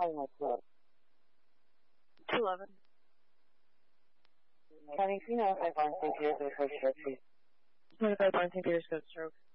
calling my club? 211. County, can you know if I find St. Peter's or first stroke, please? 25 St. Peter's Code Stroke.